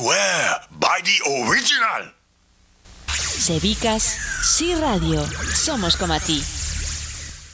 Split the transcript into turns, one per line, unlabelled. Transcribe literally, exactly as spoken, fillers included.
Swear by the original.
Sebicas, sí radio, somos como a ti.